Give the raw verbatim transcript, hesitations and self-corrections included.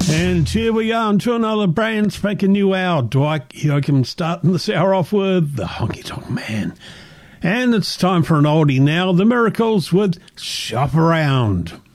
And here we are into another brand spanking new hour. Dwight Yoakam starting this hour off with the Honky Tonk Man. And it's time for an oldie now, The Miracles with Shop Around.